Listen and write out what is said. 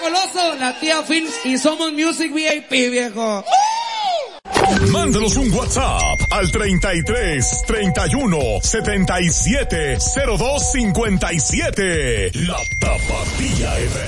Goloso, la tía Films y Somos Music VIP, viejo. Mándanos un WhatsApp al 33 31 77 02 57. La Tapatía FM.